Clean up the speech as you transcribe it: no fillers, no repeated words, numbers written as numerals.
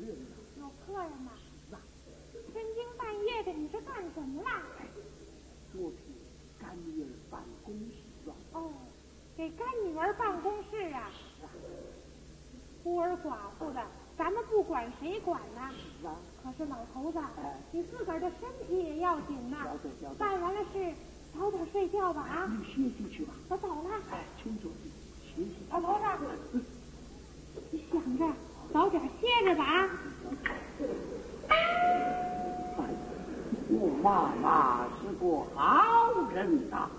人了。 有客人呐？ 是啊。 深更半夜的，你是干什么啦？ 我替干女儿办公室啊。 哦，给干女儿办公室啊？ 是啊。 孤儿寡妇的，咱们不管谁管呢？ 是啊。 可是老头子，你自个儿的身体也要紧呐。办完了事，早点睡觉吧啊！ 你歇息去吧。 我走了。 请坐，歇息。 老头子，你想着早点歇着吧啊！ 我妈妈是个好人呐。